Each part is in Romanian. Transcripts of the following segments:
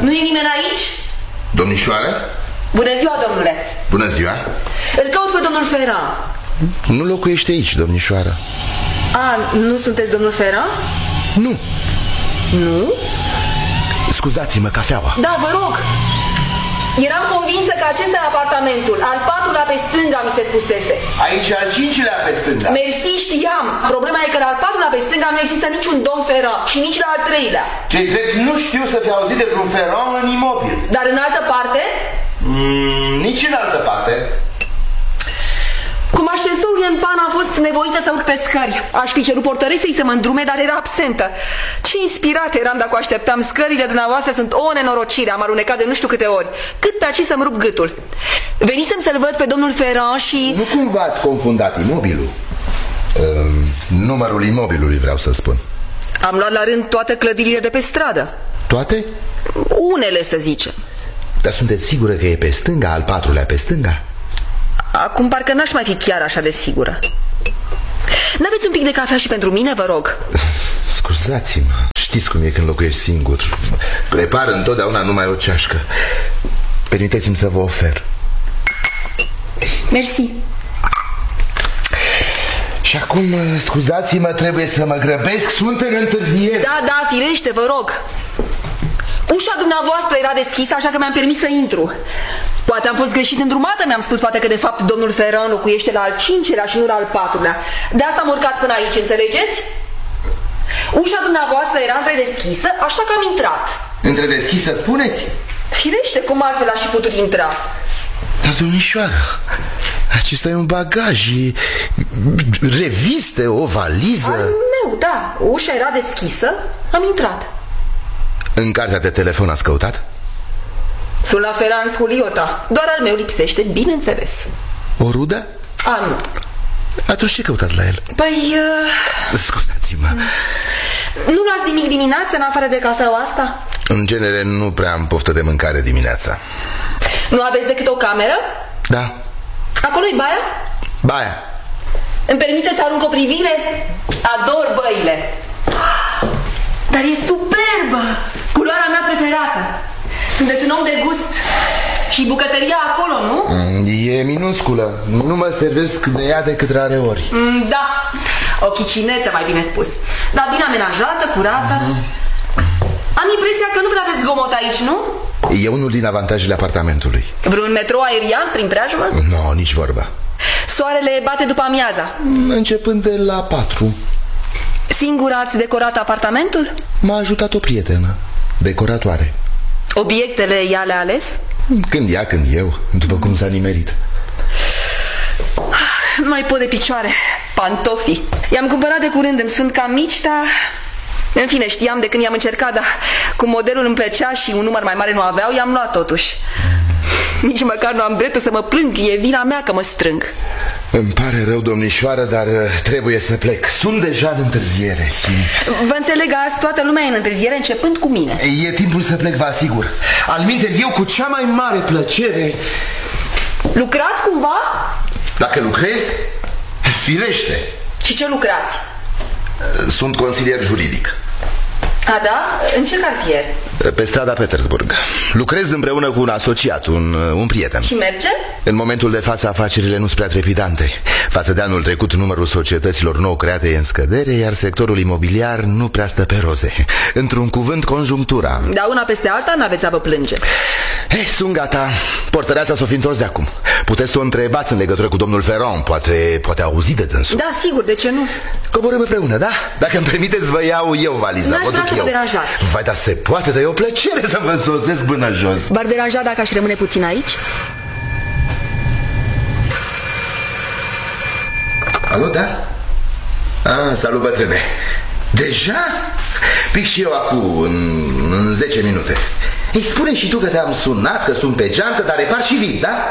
Nu e nimeni aici? Domnișoară? Bună ziua, domnule. Bună ziua. Îl caut pe domnul Ferrand. Nu locuiește aici, domnișoară. Nu sunteți domnul Ferrand? Nu. Nu? Scuzați-mă, cafeaua. Da, vă rog. Eram convinsă că acesta e apartamentul. Al 4-lea pe stânga mi se spusese. Aici al 5-lea pe stânga. Mersi, știam. Problema e că la al 4-lea pe stânga nu există niciun domn Ferrand. Și nici la al 3-lea. Ce-i drept, nu știu să fi auzit de vreun Ferrand în imobil. Dar în altă parte? Nici în altă parte. Cum ascensorul e în pană, am fost nevoită să urc pe scări. Aș fi cerut portăresei să mă îndrume, dar era absentă. Ce inspirat eram dacă o așteptam. Scările dumneavoastră sunt o nenorocire. Am alunecat de nu știu câte ori. Cât pe aici să-mi rup gâtul. Venisem să-l văd pe domnul Ferrand și... Nu cumva ați confundat imobilul? Numărul imobilului, vreau să spun. Am luat la rând toate clădirile de pe stradă. Toate? Unele, să zicem. Dar sunteți sigură că e pe stânga, al 4-lea pe stânga? Acum parcă n-aș mai fi chiar așa de sigură. N-aveți un pic de cafea și pentru mine, vă rog? Scuzați-mă. Știți cum e când locuiești singur. Prepar întotdeauna numai o ceașcă. Permiteți-mi să vă ofer. Mersi. Și acum, scuzați-mă, trebuie să mă grăbesc. Sunt în întârziere. Da, firește, vă rog. Ușa dumneavoastră era deschisă, așa că mi-am permis să intru. Poate am fost greșit îndrumată, mi-am spus poate că de fapt domnul Ferrand locuiește la al 5-lea și nu la al 4-lea. De asta am urcat până aici, înțelegeți? Ușa dumneavoastră era întredeschisă, așa că am intrat. Întredeschisă, spuneți? Firește, cum altfel aș fi putut intra? Dar, domnișoară, acesta e un bagaj, reviste, o valiză. Al meu, da, ușa era deschisă, am intrat. În cartea de telefon ați căutat? Sunt la Ferrand Sculiota. Doar al meu lipsește, bineînțeles. O rudă? Nu. Atunci ce căutați la el? Păi... Scuzați-mă. Nu luați nimic dimineața în afară de cafeaua asta? În genere nu prea am poftă de mâncare dimineața. Nu aveți decât o cameră? Da. Acolo-i baia? Baia. Îmi permiteți să arunc o privire? Ador băile. Dar e superbă! Culoarea mea preferată. Sunteți un om de gust. Și bucătăria acolo, nu? E minusculă. Nu mă servesc de ea decât rare ori. Da, o chicinetă, mai bine spus. Dar bine amenajată, curată. Am impresia că nu prea aveți zgomot aici, nu? E unul din avantajele apartamentului. Vreun metrou aerian prin preajmă? Nu, nici vorba. Soarele bate după amiaza? Începând de la 4. Singur ați decorat apartamentul? M-a ajutat o prietenă, decoratoare. Obiectele ea le-a ales? Când ea, când eu, după cum s-a nimerit. Nu mai pot de picioare. Pantofii. I-am cumpărat de curând, îmi sunt cam mici, dar... În fine, știam de când i-am încercat, dar cum modelul îmi plăcea și un număr mai mare nu aveau, i-am luat totuși. Nici măcar nu am dreptul să mă plâng, e vina mea că mă strâng. Îmi pare rău, domnișoară, dar trebuie să plec. Sunt deja în întârziere. Vă înțeleg, azi toată lumea e în întârziere, începând cu mine. E timpul să plec, vă asigur. Alminteri, eu cu cea mai mare plăcere... Lucrați cumva? Dacă lucrez, firește. Și ce lucrați? Sunt consilier juridic. Da? În ce cartier? Pe strada Petersburg. Lucrez împreună cu un asociat, un prieten. Și merge? În momentul de față afacerile nu sunt prea trepidante. Față de anul trecut, numărul societăților nou create e în scădere, iar sectorul imobiliar nu prea stă pe roze. Într-un cuvânt, conjunctura. Da, una peste alta n-aveți a vă plânge. Sunt gata. Portăreasa s-o fi întors de acum. Puteți să o întrebați în legătură cu domnul Ferrand. Poate auzi de dânsul. Da, sigur, de ce nu? Coborâm împreună, da? Dacă îmi permiteți, vă iau eu valiza. N-aș vrea să vă deranjați. Vai, dar se poate, dar e o plăcere să vă însoțesc până jos. V-ar deranja dacă aș rămâne puțin aici? Alo, da? Salut, bătrâne. Deja? Pic și eu acum, în 10 minute. Ei, spune și tu că te-am sunat, că sunt pe geantă, dar repar și vin, da?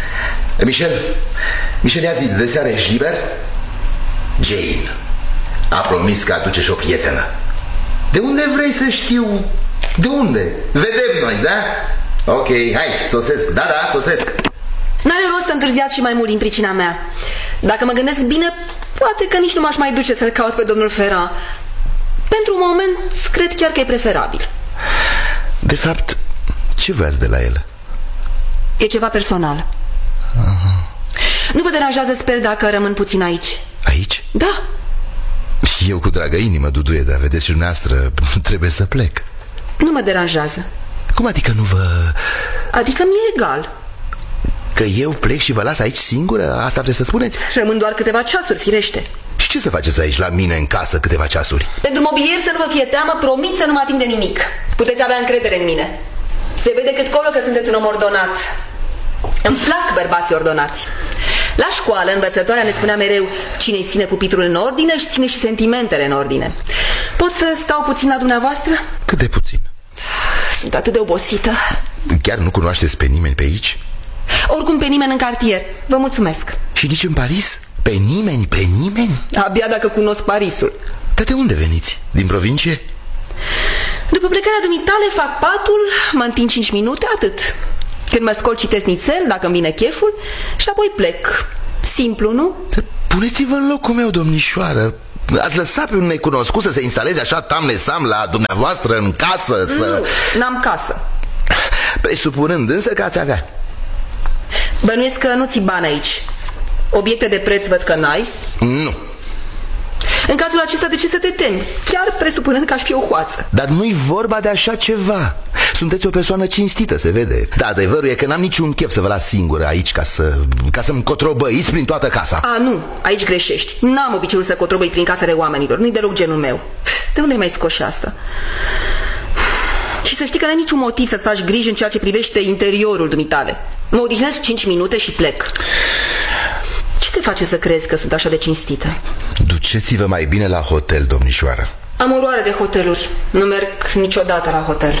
Michel, ia zi, de seară ești liber? Jane a promis că aduce și o prietenă. De unde vrei să știu? De unde? Vedem noi, da? Ok, hai, sosesc. Da, sosesc. N-are rost să întârziați și mai mult din pricina mea. Dacă mă gândesc bine, poate că nici nu m-aș mai duce să-l caut pe domnul Ferrand. Pentru un moment, cred chiar că e preferabil. De fapt, Ce voiați de la el? E ceva personal. Nu vă deranjează, sper, dacă rămân puțin aici? Aici? Da. Eu cu dragă inimă, Duduie, dar vedeți și dumneavoastră, trebuie să plec. Nu mă deranjează. Cum adică nu vă... Adică mi-e egal. Că eu plec și vă las aici singură? Asta vreți să spuneți? Rămân doar câteva ceasuri, firește. Și ce să faceți aici la mine în casă câteva ceasuri? Pentru mobilier să nu vă fie teamă, promit să nu mă ating de nimic. Puteți avea încredere în mine. Se vede cât colo că sunteți un om ordonat. Îmi plac bărbații ordonați. La școală, învățătoarea ne spunea mereu: cine-i ține pupitrul în ordine, își ține și sentimentele în ordine. Pot să stau puțin la dumneavoastră? Cât de puțin? Sunt atât de obosită. Chiar nu cunoașteți pe nimeni pe aici? Oricum pe nimeni în cartier. Vă mulțumesc. Și nici în Paris? Pe nimeni? Pe nimeni? Abia dacă cunosc Parisul. Dar de unde veniți? Din provincie? După plecarea dumitale fac patul, mă întind 5 minute, atât. Când mă scol, citesc nițel, dacă îmi vine cheful, și apoi plec. Simplu, nu? Puneți-vă în locul meu, domnișoară. Ați lăsat pe un necunoscut să se instaleze așa tamlesam la dumneavoastră în casă? Nu, n-am casă. Presupunând însă că ați avea. Bănuiesc că nu ți bani aici. Obiecte de preț văd că n-ai. Nu. În cazul acesta, de ce să te temi? Chiar presupunând că aș fi o hoață. Dar nu-i vorba de așa ceva. Sunteți o persoană cinstită, se vede. Dar adevărul e că n-am niciun chef să vă las singură aici ca să-mi cotrobăiți prin toată casa. A, nu, aici greșești. N-am obiceiul să cotrobăi prin casele oamenilor. Nu-i deloc genul meu. De unde mai scoși asta? Și să știi că n-ai niciun motiv să-ți faci griji în ceea ce privește interiorul dumitale. Mă odihnesc 5 minute și plec. Ce te face să crezi că sunt așa de cinstită? Duceți-vă mai bine la hotel, domnișoară. Am oroare de hoteluri. Nu merg niciodată la hotel.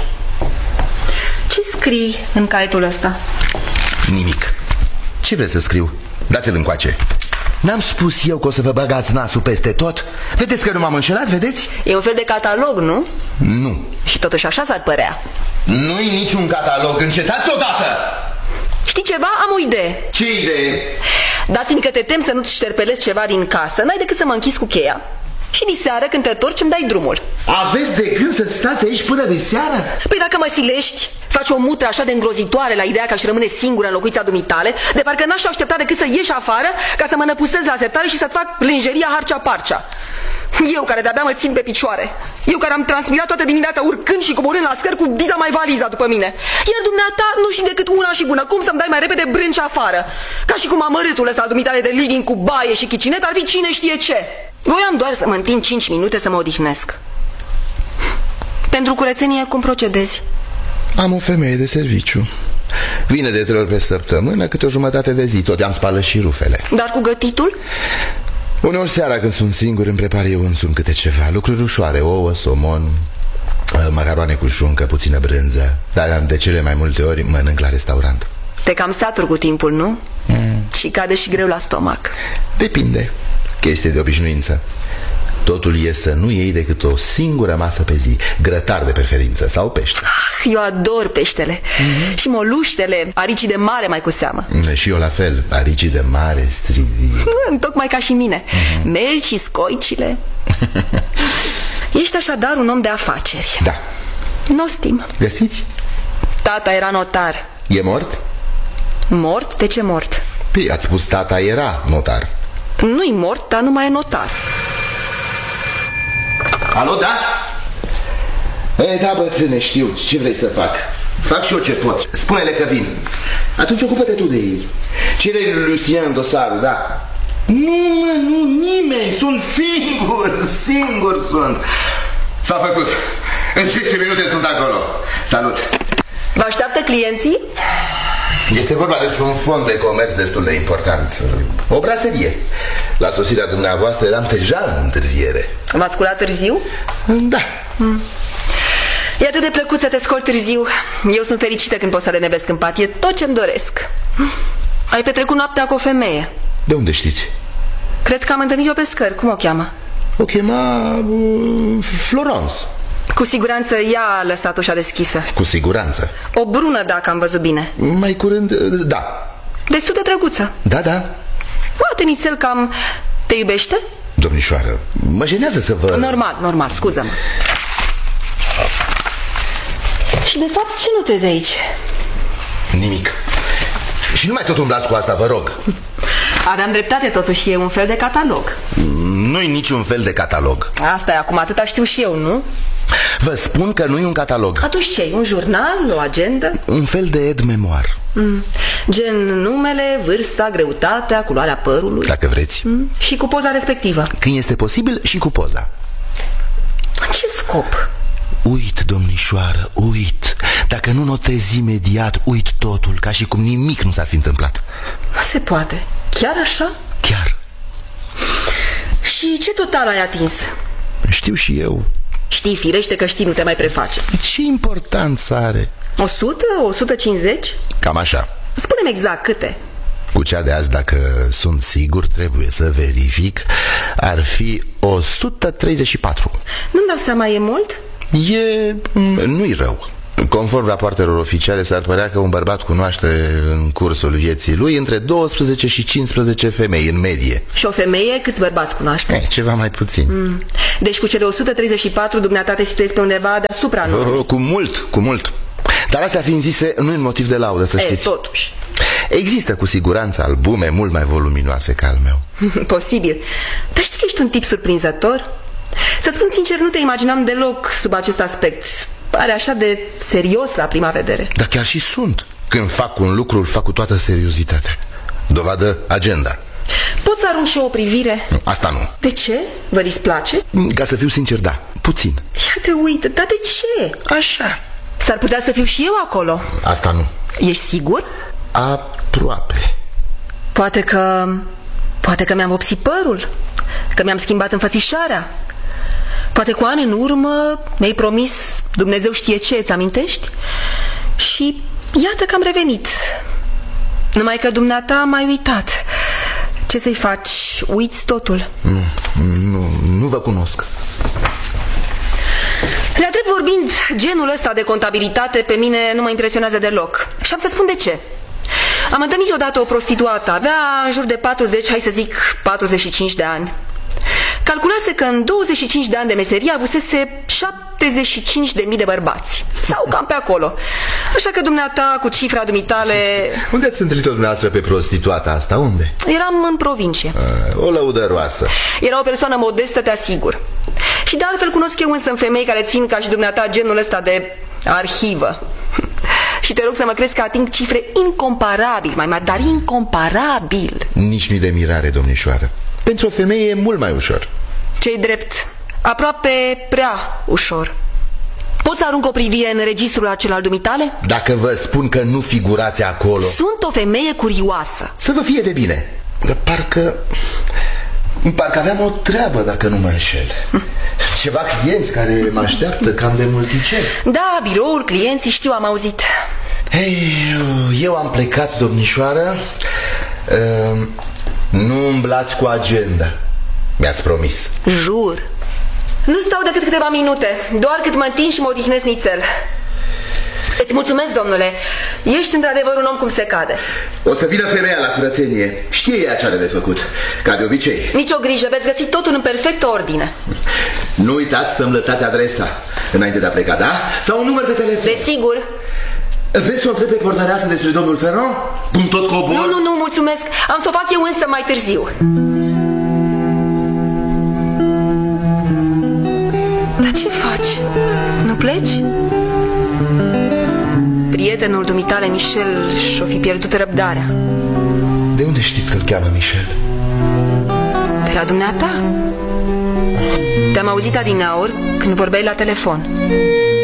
Ce scrii în caietul ăsta? Nimic. Ce vreți să scriu? Dați-l încoace. N-am spus eu că o să vă băgați nasul peste tot? Vedeți că nu m-am înșelat, vedeți? E un fel de catalog, nu? Nu. Și totuși așa s-ar părea. Nu-i niciun catalog, încetați odată! Știi ceva? Am o idee. Ce idee? Dar fiindcă te tem să nu-ți șterpelezi ceva din casă, n-ai decât să mă închizi cu cheia. Și diseară, când te întorci, îmi dai drumul. Aveți de gând să stați aici până de seară? Păi dacă mă silești, faci o mutră așa de îngrozitoare la ideea că aș rămâne singură în locuința dumitale, de parcă n-aș aștepta decât să ieși afară ca să mă năpustez la sertare și să-ți fac lingeria harcea-parcea. Eu care de-abia mă țin pe picioare. Eu care am transpirat toată dimineața urcând și coborând la scări cu dita mai valiza după mine. Iar dumneata nu știi decât una și bună: cum să-mi dai mai repede brânci afară. Ca și cum amărâtul ăsta al dumitale de living cu baie și chicinet ar fi cine știe ce. Voiam doar să mă întind 5 minute să mă odihnesc. Pentru curățenie, cum procedezi? Am o femeie de serviciu. Vine de 3 ori pe săptămână, câte o jumătate de zi. Tot i-am spală și rufele. Dar cu gătitul? Uneori seara, când sunt singur, îmi prepar eu însumi câte ceva. Lucruri ușoare: ouă, somon, macaroane cu șuncă, puțină brânză. Dar de cele mai multe ori mănânc la restaurant. Te cam saturi cu timpul, nu? Și cade și greu la stomac. Depinde. Chestie de obișnuință. Totul e să nu iei decât o singură masă pe zi. Grătar de preferință sau pește. Eu ador peștele. Și moluștele, aricii de mare mai cu seamă. Și eu la fel, aricii de mare, stridii. Tocmai ca și mine. Melci, scoicile. Ești așadar un om de afaceri. Da. Nostim. Găsiți? Tata era notar. E mort? Mort? De ce mort? Păi ați spus tata era notar. Nu-i mort, dar nu mai e notar. Alo, da? Da, bătrâne, știu. Ce vrei să fac? Fac și eu ce pot. Spune-le că vin. Atunci ocupă-te tu de ei. Cere lui Lucien dosarul, da? Nu, nimeni. Sunt singur sunt. S-a făcut. În 10 minute sunt acolo. Salut. Vă așteaptă clienții? Este vorba despre un fond de comerț destul de important. O braserie. La sosirea dumneavoastră eram deja în întârziere. V-ați culat târziu? Da. E atât de plăcut să te scoli târziu. Eu sunt fericită când pot să le nevesc în pat. E tot ce-mi doresc. Ai petrecut noaptea cu o femeie. De unde știți? Cred că am întâlnit-o pe scări. Cum o cheamă? O chema Florence. Cu siguranță ea a lăsat ușa deschisă. Cu siguranță. O brună, dacă am văzut bine. Mai curând, da. Destul de drăguță. Da. Poate nițel cam... Te iubește? Domnișoară, mă jenează să vă... Normal, scuză-mă. Și de fapt ce notezi aici? Nimic. Și nu mai tot umblați cu asta, vă rog. Aveam dreptate, totuși e un fel de catalog. Nu-i niciun fel de catalog. Asta e, acum atâta știu și eu, nu? Vă spun că nu e un catalog. Atunci ce? Un jurnal? O agendă? Un fel de aide-memoire. Gen numele, vârsta, greutatea, culoarea părului. Dacă vreți. Și cu poza respectivă. Când este posibil și cu poza. În ce scop? Uit, domnișoară, uit. Dacă nu notezi imediat, uit totul, ca și cum nimic nu s-ar fi întâmplat. Nu se poate. Chiar așa? Chiar. Și ce total ai atins? Știu și eu. Știi, firește că știi, nu te mai preface. Ce importanță are? 100? 150? Cam așa. Spune-mi exact câte. Cu cea de azi, dacă sunt sigur, trebuie să verific, ar fi 134. Nu-mi dau seama, e mult? Nu-i rău. Conform rapoartelor oficiale, s-ar părea că un bărbat cunoaște în cursul vieții lui între 12 și 15 femei, în medie. Și o femeie câți bărbați cunoaște? Ceva mai puțin. Deci cu cele 134 dumneata te situezi pe undeva deasupra normei. Cu mult. Dar astea fiind zise, nu e motiv de laudă, să știți. Totuși. Există cu siguranță albume mult mai voluminoase ca al meu. Posibil. Dar știi că ești un tip surprinzător? Să spun sincer, nu te imaginam deloc sub acest aspect. Pare așa de serios la prima vedere. Dar chiar și sunt. Când fac un lucru, îl fac cu toată seriozitatea. Dovadă agenda. Poți să arunci și o privire? Asta nu. De ce? Vă displace? Ca să fiu sincer, da, puțin. Ia te uită, dar de ce? Așa. S-ar putea să fiu și eu acolo. Asta nu. Ești sigur? Aproape. Poate că mi-am vopsit părul, că mi-am schimbat înfățișarea. Poate cu ani în urmă mi-ai promis Dumnezeu știe ce, îți amintești? Și iată că am revenit. Numai că dumneata m-ai uitat. Ce să-i faci? Uiți totul. Nu vă cunosc. Le-a drept vorbind, genul ăsta de contabilitate pe mine nu mă impresionează deloc. Și am să spun de ce. Am întâlnit odată o prostituată, avea în jur de 40, hai să zic 45 de ani. Calculase că în 25 de ani de meserie avusese 75.000 de bărbați. Sau cam pe acolo. Așa că dumneata, cu cifra dumitale... Unde ați întâlnit-o dumneavoastră pe prostituata asta? Unde? Eram în provincie. O lăudăroasă. Era o persoană modestă, te asigur. Și de altfel cunosc eu însă femei care țin ca și dumneata genul ăsta de arhivă. Și te rog să mă crezi că ating cifre incomparabil mai mari, dar incomparabil. Nici nu-i de mirare, domnișoară. Pentru o femeie e mult mai ușor. Ce-i drept, aproape prea ușor. Pot să arunc o privire în registrul acela al dumitale? Dacă vă spun că nu figurați acolo... Sunt o femeie curioasă. Să vă fie de bine. Dar parcă aveam o treabă, dacă nu mă înșel. Ceva clienți care mă așteaptă cam de multicel. Da, biroul, clienții, știu, am auzit. Eu am plecat, domnișoară. Nu umblați cu agenda. Mi-ați promis. Jur. Nu stau decât câteva minute, doar cât mă întind și mă odihnesc nițel. Îți mulțumesc, domnule. Ești într-adevăr un om cum se cade. O să vină femeia la curățenie. Știe ea ce are de făcut, ca de obicei. Nici o grijă, veți găsi totul în perfectă ordine. Nu uitați să-mi lăsați adresa înainte de a pleca, da? Sau un număr de telefon. Desigur. Vreți să o întreb pe portăreasă despre domnul Ferron? Cum tot cobor? Nu, mulțumesc. Am să o fac eu însă mai târziu. Dar ce faci? Nu pleci? Prietenul dumitale, Michel, și-o fi pierdut răbdarea. De unde știți că îl cheamă Michel? De la dumneata? Te-am auzit adineauri când vorbeai la telefon.